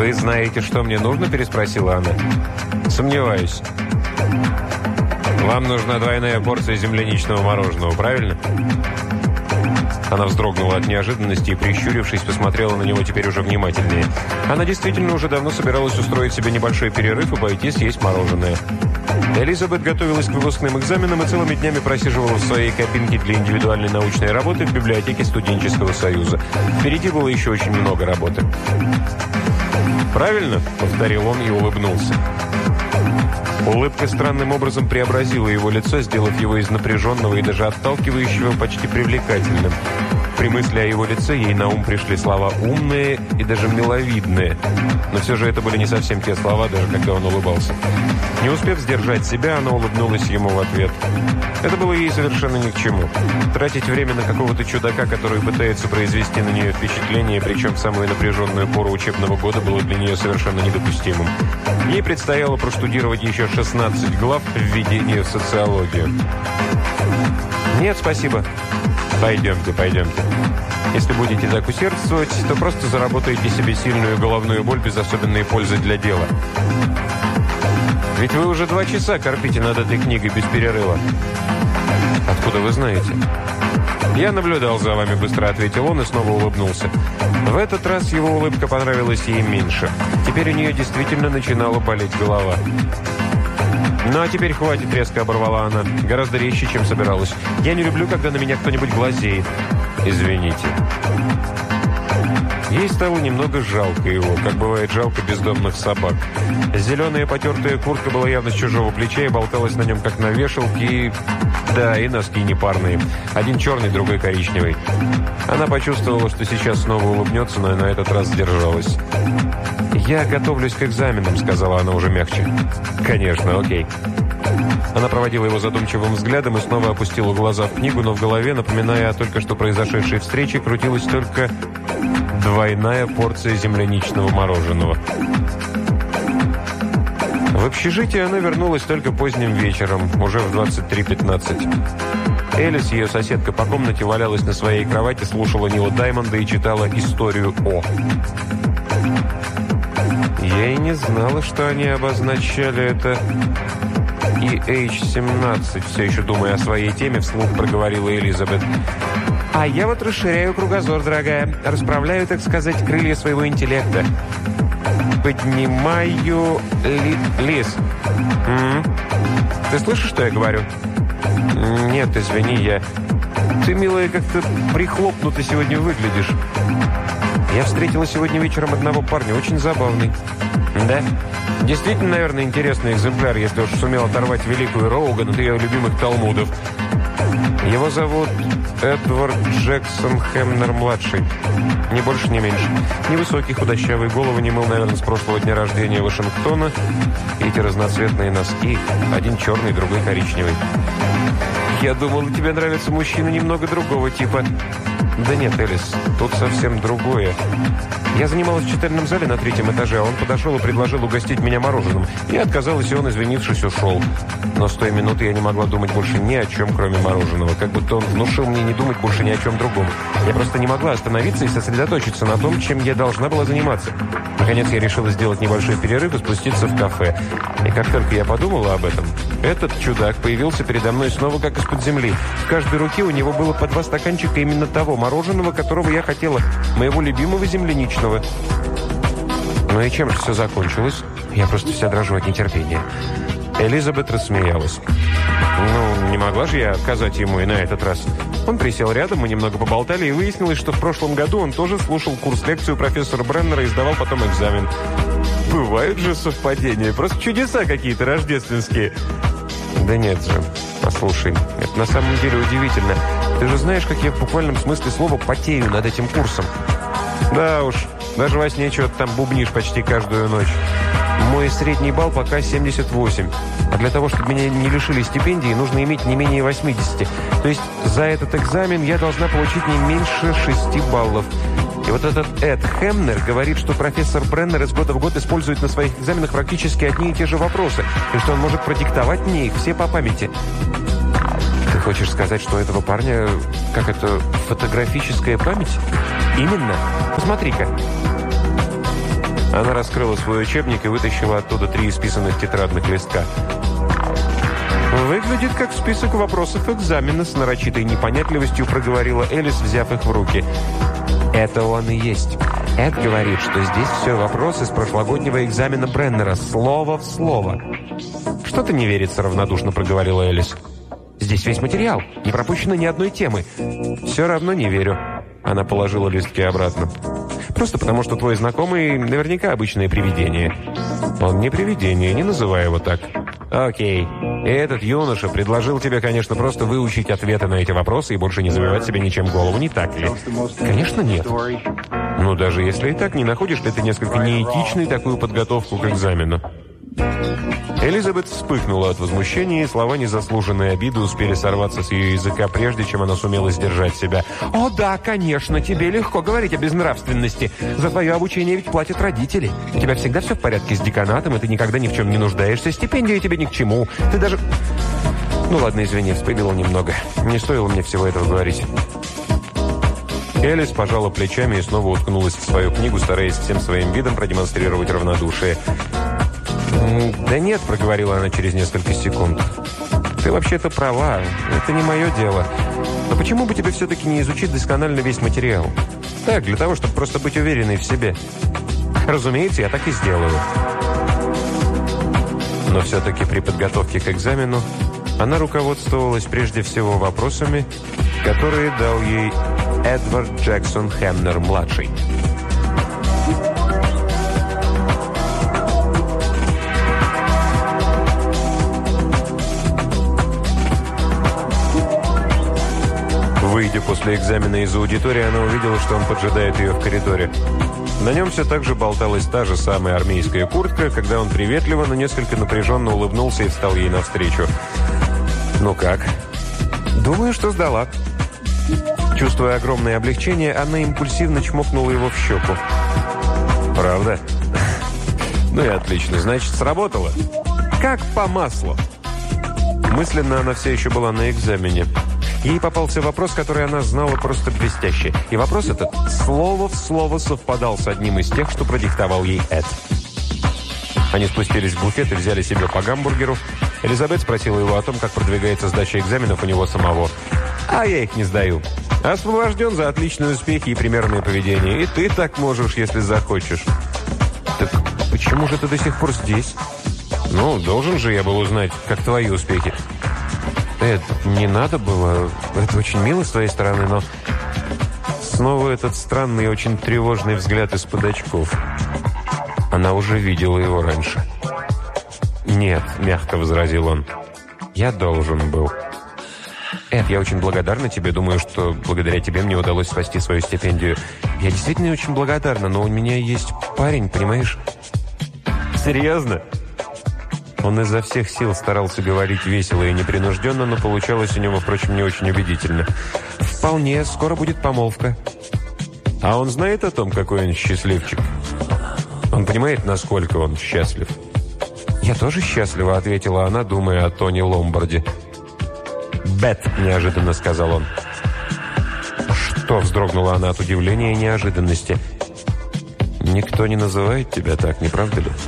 «Вы знаете, что мне нужно?» – переспросила она. «Сомневаюсь. Вам нужна двойная порция земляничного мороженого, правильно?» Она вздрогнула от неожиданности и, прищурившись, посмотрела на него теперь уже внимательнее. Она действительно уже давно собиралась устроить себе небольшой перерыв и пойти съесть мороженое. Элизабет готовилась к выпускным экзаменам и целыми днями просиживала в своей кабинке для индивидуальной научной работы в библиотеке студенческого союза. Впереди было еще очень много работы. «Правильно?» – повторил он и улыбнулся. Улыбка странным образом преобразила его лицо, сделав его из напряженного и даже отталкивающего почти привлекательным. При мысли о его лице ей на ум пришли слова «умные» и даже «миловидные». Но все же это были не совсем те слова, даже когда он улыбался. Не успев сдержать себя, она улыбнулась ему в ответ. Это было ей совершенно ни к чему. Тратить время на какого-то чудака, который пытается произвести на нее впечатление, причем в самую напряженную пору учебного года, было для нее совершенно недопустимым. Ей предстояло проштудировать еще 16 глав введения в социологию. «Нет, спасибо». «Пойдемте, пойдемте. Если будете так усердствовать, то просто заработаете себе сильную головную боль без особенной пользы для дела. Ведь вы уже 2 часа корпите над этой книгой без перерыва». «Откуда вы знаете?» «Я наблюдал за вами», — быстро ответил он и снова улыбнулся. В этот раз его улыбка понравилась ей меньше. Теперь у нее действительно начинала болеть голова. «Ну, а теперь хватит», — резко оборвала она. Гораздо резче, чем собиралась. «Я не люблю, когда на меня кто-нибудь глазеет». «Извините». Ей стало немного жалко его, как бывает жалко бездомных собак. Зеленая потертая куртка была явно с чужого плеча и болталась на нем, как на вешалке, и... Да, и носки непарные. Один черный, другой коричневый. Она почувствовала, что сейчас снова улыбнется, но на этот раз сдержалась. «Я готовлюсь к экзаменам», — сказала она уже мягче. «Конечно, окей». Она проводила его задумчивым взглядом и снова опустила глаза в книгу, но в голове, напоминая о только что произошедшей встрече, крутилась только двойная порция земляничного мороженого. В общежитие она вернулась только поздним вечером, уже в 23:15. Элис, ее соседка по комнате, валялась на своей кровати, слушала Нила Даймонда и читала историю О. Я и не знала, что они обозначали это EH-17, все еще думая о своей теме, вслух проговорила Элизабет. «А я вот расширяю кругозор, дорогая. Расправляю, так сказать, крылья своего интеллекта. Поднимаю лис. Ты слышишь, что я говорю?» «Нет, извини, я...» «Ты, милая, как-то прихлопнуто сегодня выглядишь. Я встретила сегодня вечером одного парня, очень забавный». «Да? Действительно, наверное, интересный экземпляр, если уж сумел оторвать великую Роуган от ее любимых талмудов. Его зовут Эдвард Джексон Хемнер-младший. Ни больше, ни меньше. Невысокий, худощавый, голову не мыл, наверное, с прошлого дня рождения Вашингтона. И эти разноцветные носки. Один черный, другой коричневый. Я думал, тебе нравятся мужчины немного другого типа». «Да нет, Элис, тут совсем другое. Я занималась в читальном зале на 3-м этаже, а он подошел и предложил угостить меня мороженым. Я отказалась, и он, извинившись, ушел. Но с той минуты я не могла думать больше ни о чем, кроме мороженого. Как будто он внушил мне не думать больше ни о чем другом. Я просто не могла остановиться и сосредоточиться на том, чем я должна была заниматься. Наконец я решила сделать небольшой перерыв и спуститься в кафе. И как только я подумала об этом, этот чудак появился передо мной снова как из-под земли. В каждой руке у него было по 2 стаканчика именно того мороженого, которого я хотела, моего любимого земляничного. Ну и чем же все закончилось? Я просто вся дрожу от нетерпения. Элизабет рассмеялась. Ну, не могла же я отказать ему и на этот раз. Он присел рядом, мы немного поболтали, и выяснилось, что в прошлом году он тоже слушал курс-лекцию профессора Бреннера и сдавал потом экзамен. Бывают же совпадения, просто чудеса какие-то рождественские. Да нет же, послушай, это на самом деле удивительно. Ты же знаешь, как я в буквальном смысле слова потею над этим курсом. Да уж, даже во сне что-то там бубнишь почти каждую ночь. Мой средний балл пока 78. А для того, чтобы меня не лишили стипендии, нужно иметь не менее 80. То есть за этот экзамен я должна получить не меньше 6 баллов. И вот этот Эд Хемнер говорит, что профессор Бреннер из года в год использует на своих экзаменах практически одни и те же вопросы, и что он может продиктовать мне их все по памяти. Ты хочешь сказать, что у этого парня, как это, фотографическая память? Именно. Посмотри-ка. Она раскрыла свой учебник и вытащила оттуда 3 исписанных тетрадных листка. «Выглядит как список вопросов экзамена», с нарочитой непонятливостью проговорила Элис, взяв их в руки. «Это он и есть. Эд говорит, что здесь все вопросы с прошлогоднего экзамена Бреннера, слово в слово». «Что-то не верится», — равнодушно проговорила Элис. «Здесь весь материал, не пропущено ни одной темы». «Все равно не верю». Она положила листки обратно. «Просто потому, что твой знакомый наверняка обычное привидение». «Он не привидение, не называй его так». «Окей. И этот юноша предложил тебе, конечно, просто выучить ответы на эти вопросы и больше не забивать себе ничем голову, не так ли?» «Конечно, нет». «Ну, даже если и так, не находишь ли ты несколько неэтичной такую подготовку к экзамену?» Элизабет вспыхнула от возмущения, и слова незаслуженной обиды успели сорваться с ее языка, прежде чем она сумела сдержать себя. «О да, конечно, тебе легко говорить о безнравственности. За твое обучение ведь платят родители. У тебя всегда все в порядке с деканатом, и ты никогда ни в чем не нуждаешься. Стипендия тебе ни к чему. Ты даже...» «Ну ладно, извини, вспылила немного. Не стоило мне всего этого говорить». Элис пожала плечами и снова уткнулась в свою книгу, стараясь всем своим видом продемонстрировать равнодушие. «Да нет», — проговорила она через несколько секунд. «Ты вообще-то права. Это не мое дело. Но почему бы тебе все-таки не изучить досконально весь материал? Так, для того, чтобы просто быть уверенной в себе. Разумеется, я так и сделаю». Но все-таки при подготовке к экзамену она руководствовалась прежде всего вопросами, которые дал ей Эдвард Джексон Хемнер-младший. Выйдя после экзамена из аудитории, она увидела, что он поджидает ее в коридоре. На нем все так же болталась та же самая армейская куртка, когда он приветливо, но несколько напряженно улыбнулся и встал ей навстречу. «Ну как?» «Думаю, что сдала». Чувствуя огромное облегчение, она импульсивно чмокнула его в щеку. «Правда?» «Ну и отлично. Значит, сработало?» «Как по маслу». Мысленно она все еще была на экзамене. Ей попался вопрос, который она знала просто блестяще. И вопрос этот слово в слово совпадал с одним из тех, что продиктовал ей Эд. Они спустились в буфет и взяли себе по гамбургеру. Элизабет спросила его о том, как продвигается сдача экзаменов у него самого. «А я их не сдаю. Освобожден за отличные успехи и примерное поведение. И ты так можешь, если захочешь». «Так почему же ты до сих пор здесь?» «Ну, должен же я был узнать, как твои успехи». «Эд, не надо было. Это очень мило с твоей стороны, но...» Снова этот странный и очень тревожный взгляд из-под очков. Она уже видела его раньше. «Нет», — мягко возразил он. «Я должен был». «Эд, я очень благодарна тебе. Думаю, что благодаря тебе мне удалось спасти свою стипендию. Я действительно очень благодарна, но у меня есть парень, понимаешь?» «Серьезно?» Он изо всех сил старался говорить весело и непринужденно, но получалось у него, впрочем, не очень убедительно. «Вполне. Скоро будет помолвка». «А он знает о том, какой он счастливчик? Он понимает, насколько он счастлив?» «Я тоже счастлива», — ответила она, думая о Тони Ломбарде. «Бет», — неожиданно сказал он. «Что?» — вздрогнула она от удивления и неожиданности. «Никто не называет тебя так, не правда ли?»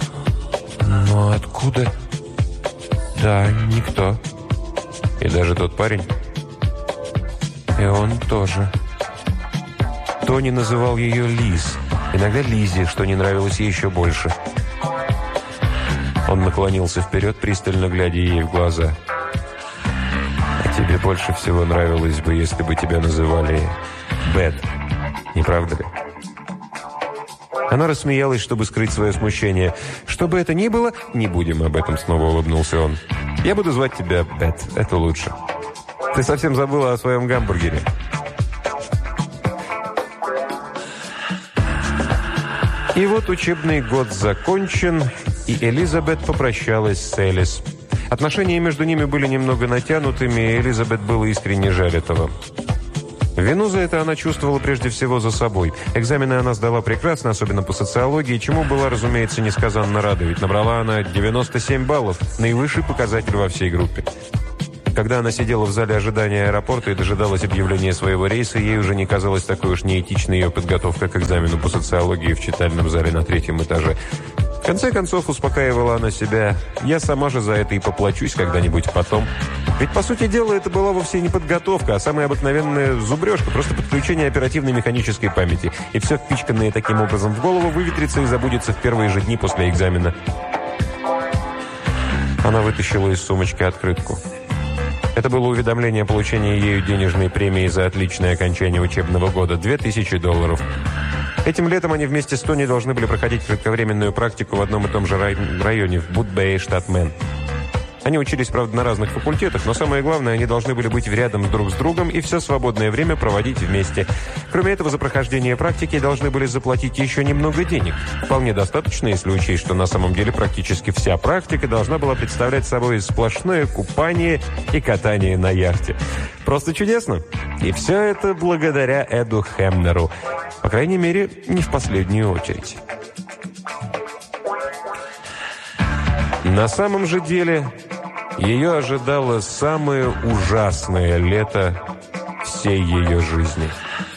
«Но откуда?» «Да, никто». «И даже тот парень?» «И он тоже». Тони называл ее Лиз, иногда Лизи, что не нравилось ей еще больше. Он наклонился вперед, пристально глядя ей в глаза. «А тебе больше всего нравилось бы, если бы тебя называли Бет, не правда ли?» Она рассмеялась, чтобы скрыть свое смущение. «Что бы это ни было, не будем об этом», — снова улыбнулся он. «Я буду звать тебя Бет, это лучше. Ты совсем забыла о своем гамбургере». И вот учебный год закончен, и Элизабет попрощалась с Элис. Отношения между ними были немного натянутыми, и Элизабет было искренне жаль этого. Вину за это она чувствовала прежде всего за собой. Экзамены она сдала прекрасно, особенно по социологии, чему была, разумеется, несказанно рада, ведь набрала она 97 баллов, наивысший показатель во всей группе. Когда она сидела в зале ожидания аэропорта и дожидалась объявления своего рейса, ей уже не казалась такой уж неэтичной ее подготовка к экзамену по социологии в читальном зале на 3-м этаже. В конце концов, успокаивала она себя: «Я сама же за это и поплачусь когда-нибудь потом». Ведь, по сути дела, это была вовсе не подготовка, а самая обыкновенная зубрежка, просто подключение оперативной механической памяти. И все, впичканное таким образом в голову, выветрится и забудется в первые же дни после экзамена. Она вытащила из сумочки открытку. Это было уведомление о получении ею денежной премии за отличное окончание учебного года – $2000. Этим летом они вместе с Тони должны были проходить кратковременную практику в одном и том же районе в Будбее, штат Мэн. Они учились, правда, на разных факультетах, но самое главное, они должны были быть рядом друг с другом и все свободное время проводить вместе. Кроме этого, за прохождение практики должны были заплатить еще немного денег. Вполне достаточно, если учесть, что на самом деле практически вся практика должна была представлять собой сплошное купание и катание на яхте. Просто чудесно. И все это благодаря Эду Хемнеру. По крайней мере, не в последнюю очередь. На самом же деле, ее ожидало самое ужасное лето всей ее жизни.